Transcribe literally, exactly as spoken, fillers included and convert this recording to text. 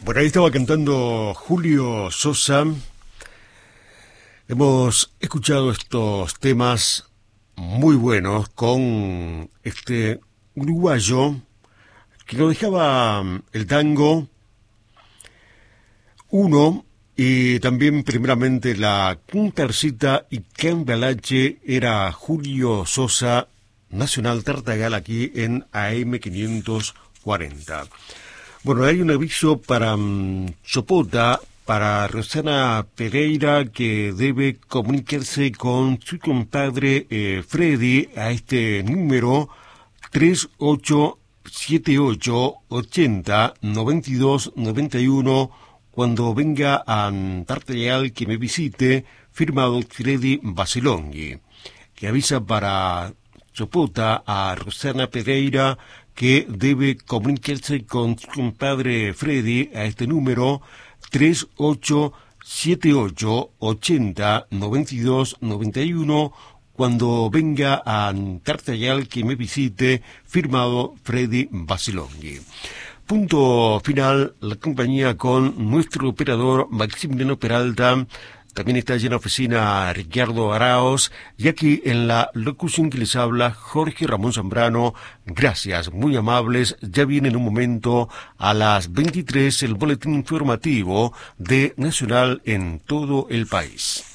Bueno, ahí estaba cantando Julio Sosa. Hemos escuchado estos temas muy buenos con este uruguayo que nos dejaba el tango uno y también primeramente la Quintercita y Cambalache. Era Julio Sosa, Nacional Tartagal, aquí en A M quinientos cuarenta. Bueno, hay un aviso para um, Chopota, para Rosana Pereira, que debe comunicarse con su compadre eh, Freddy a este número tres ocho siete ocho ochenta noventa y dos noventa y uno cuando venga a Tartagal, que me visite, firmado Freddy Basilonghi, que avisa para Chopota a Rosana Pereira que debe comunicarse con su compadre Freddy a este número tres ocho siete ocho ochenta noventa y dos noventa y uno cuando venga a Tartagal, que me visite, firmado Freddy Basilonghi. Punto final la compañía con nuestro operador Maximiliano Peralta. También está allí en la oficina Ricardo Araos, y aquí en la locución que les habla Jorge Ramón Zambrano. Gracias, muy amables. Ya viene en un momento a las veintitrés el boletín informativo de Nacional en todo el país.